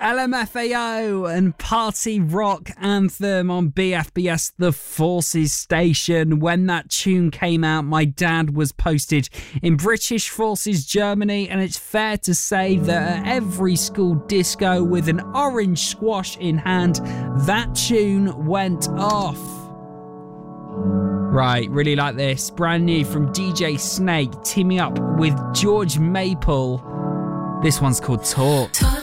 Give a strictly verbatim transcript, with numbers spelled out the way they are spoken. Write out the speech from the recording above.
L M F A O and Party Rock Anthem on B F B S The Forces station. When that tune came out, my dad was posted in British Forces Germany, and it's fair to say that at every school disco with an orange squash in hand, that tune went off. Right, really like this. Brand new from D J Snake, teaming up with George Maple. This one's called Talk. Talk.